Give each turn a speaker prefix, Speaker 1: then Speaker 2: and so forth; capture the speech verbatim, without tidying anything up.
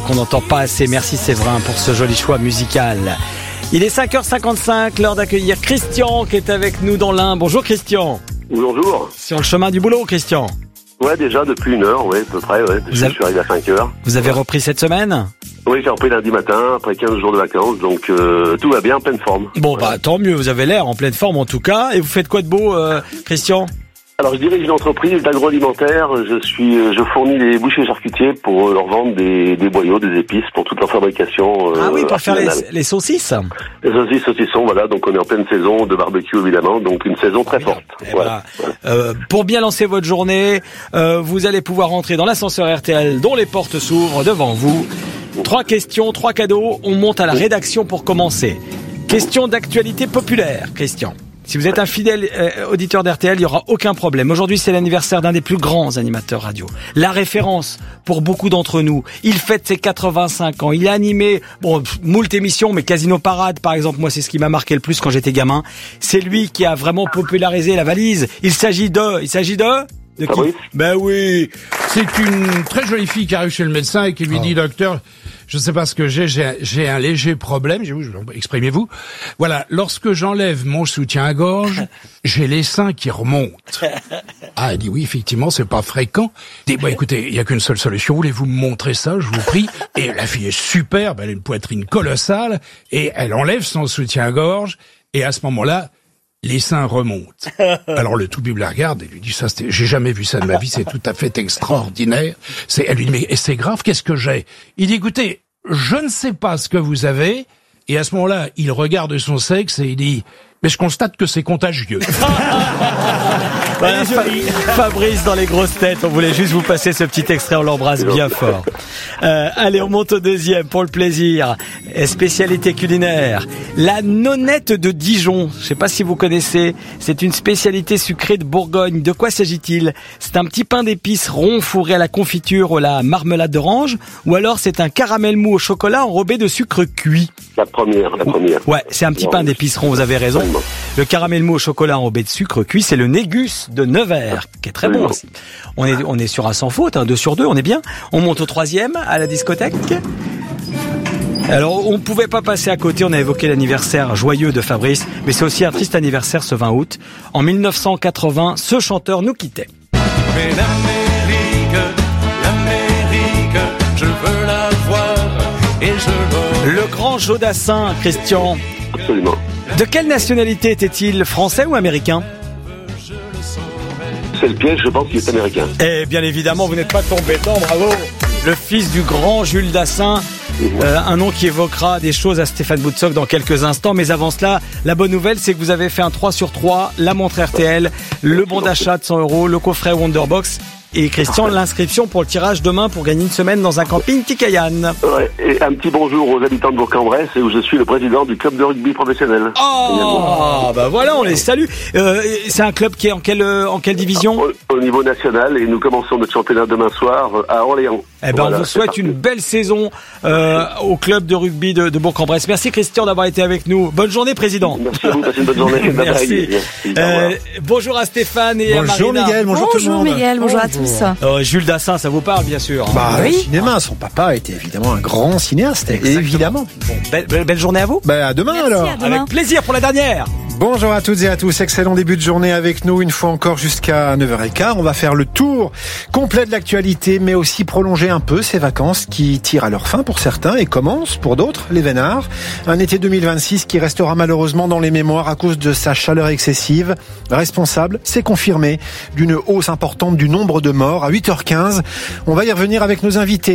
Speaker 1: qu'on n'entend pas assez. Merci Séverin pour ce joli choix musical. Il est cinq heures cinquante-cinq, l'heure d'accueillir Christian qui est avec nous dans l'Ain. Bonjour Christian.
Speaker 2: Bonjour.
Speaker 1: Sur le chemin du boulot, Christian?
Speaker 2: Ouais, déjà depuis une heure, ouais, à peu près, ouais. Je
Speaker 1: avez...
Speaker 2: suis arrivé à cinq heures.
Speaker 1: Vous avez repris cette semaine?
Speaker 2: Oui, j'ai repris lundi matin, après quinze jours de vacances, donc euh, tout va bien, en pleine forme.
Speaker 1: Bon, bah tant mieux, vous avez l'air en pleine forme en tout cas. Et vous faites quoi de beau, euh, Christian?
Speaker 2: Alors, je dirige une entreprise d'agroalimentaire. Je suis, je fournis les bouchers charcutiers pour leur vendre des, des boyaux, des épices pour toute leur fabrication. Euh,
Speaker 1: ah oui, pour faire les,
Speaker 2: les
Speaker 1: saucisses.
Speaker 2: Les saucisses, saucissons, voilà. Donc, on est en pleine saison de barbecue, évidemment. Donc, une saison très forte.
Speaker 1: Voilà. Voilà. Euh, pour bien lancer votre journée, euh, vous allez pouvoir entrer dans l'ascenseur R T L dont les portes s'ouvrent devant vous. Trois questions, trois cadeaux. On monte à la rédaction pour commencer. Question d'actualité populaire, Christian. Si vous êtes un fidèle euh, auditeur d'R T L, il n'y aura aucun problème. Aujourd'hui, c'est l'anniversaire d'un des plus grands animateurs radio. La référence pour beaucoup d'entre nous. Il fête ses quatre-vingt-cinq ans. Il a animé, bon, moult émissions, mais Casino Parade, par exemple, moi, c'est ce qui m'a marqué le plus quand j'étais gamin. C'est lui qui a vraiment popularisé la valise. Il s'agit de... Il s'agit de... De qui?
Speaker 2: Ah oui.
Speaker 1: Ben oui.
Speaker 3: C'est une très jolie fille qui arrive chez le médecin et qui lui oh. dit, docteur, je ne sais pas ce que j'ai, j'ai, j'ai un léger problème. J'ai dit, exprimez-vous. Voilà, lorsque j'enlève mon soutien à gorge, j'ai les seins qui remontent. Ah, elle dit oui, effectivement, c'est pas fréquent. Elle dit, bon, écoutez, il y a qu'une seule solution. Voulez-vous me montrer ça, je vous prie? Et la fille est superbe, elle a une poitrine colossale et elle enlève son soutien à gorge et à ce moment-là, les seins remontent. Alors le tout-bible la regarde et lui dit, ça, c'était, j'ai jamais vu ça de ma vie, c'est tout à fait extraordinaire. C'est, elle lui dit, mais et c'est grave, qu'est-ce que j'ai? Il dit, écoutez, je ne sais pas ce que vous avez. Et à ce moment-là, il regarde son sexe et il dit, mais je constate que c'est contagieux.
Speaker 1: Voilà, Fa- Fabrice dans les grosses têtes, on voulait juste vous passer ce petit extrait, on l'embrasse bien fort. Euh, allez, on monte au deuxième pour le plaisir. Spécialité culinaire, la nonnette de Dijon. Je sais pas si vous connaissez, c'est une spécialité sucrée de Bourgogne. De quoi s'agit-il? C'est un petit pain d'épices rond fourré à la confiture ou la marmelade d'orange, ou alors c'est un caramel mou au chocolat enrobé de sucre cuit?
Speaker 2: La première, la première.
Speaker 1: Ouais, c'est un petit pain d'épices rond, vous avez raison. Le caramel mou au chocolat enrobé de sucre cuit, c'est le Négus de Nevers, qui est très bon aussi. On est, on est sur un sans faute, hein, deux sur deux, on est bien. On monte au troisième, à la discothèque. Alors, on ne pouvait pas passer à côté, on a évoqué l'anniversaire joyeux de Fabrice, mais c'est aussi un triste anniversaire ce vingt août. En mille neuf cent quatre-vingts, ce chanteur nous quittait.
Speaker 4: Mais l'Amérique, l'Amérique, je veux la voir et je veux...
Speaker 1: Le grand Jodassin, Christian.
Speaker 2: Absolument.
Speaker 1: De quelle nationalité était-il, français ou américain?
Speaker 2: C'est le piège, je pense qu'il est américain.
Speaker 1: Et bien évidemment, vous n'êtes pas tombé dedans, bravo. Le fils du grand Jules Dassin, euh, un nom qui évoquera des choses à Stéphane Boutsock dans quelques instants. Mais avant cela, la bonne nouvelle, c'est que vous avez fait un trois sur trois, la montre R T L, le bon d'achat de cent euros, le coffret Wonderbox. Et Christian, l'inscription pour le tirage demain pour gagner une semaine dans un camping Tikayan.
Speaker 2: Ouais, et un petit bonjour aux habitants de Bourg-en-Bresse, où je suis le président du club de rugby professionnel.
Speaker 1: Oh, bah voilà, on les salue. Euh, c'est un club qui est en quelle, en quelle division?
Speaker 2: Au, au niveau national, et nous commençons notre championnat demain soir à Orléans.
Speaker 1: Eh ben, voilà, on vous souhaite une belle saison euh, au club de rugby de, de Bourg-en-Bresse. Merci Christian d'avoir été avec nous. Bonne journée, président.
Speaker 2: Merci à vous, passez une bonne journée.
Speaker 1: Merci. Merci. Euh, bonjour à Stéphane et
Speaker 5: bonjour
Speaker 1: à Marina.
Speaker 5: Miguel, bonjour, bonjour tout le monde.
Speaker 6: Miguel, bonjour, bonjour à tous.
Speaker 1: Euh, Jules Dassin, ça vous parle bien sûr.
Speaker 5: Bah oui. Cinéma, son papa était évidemment un grand cinéaste. Exactement. Évidemment.
Speaker 1: Bon, belle, belle, belle journée à vous.
Speaker 5: Bah à demain. Merci, alors.
Speaker 6: À demain.
Speaker 1: Avec plaisir pour la dernière.
Speaker 5: Bonjour à toutes et à tous, excellent début de journée avec nous une fois encore jusqu'à neuf heures quinze. On va faire le tour complet de l'actualité, mais aussi prolonger un peu ces vacances qui tirent à leur fin pour certains et commencent pour d'autres, les vénards. Un été deux mille vingt-six qui restera malheureusement dans les mémoires à cause de sa chaleur excessive. Responsable, c'est confirmé, d'une hausse importante du nombre de morts. À huit heures quinze, on va y revenir avec nos invités.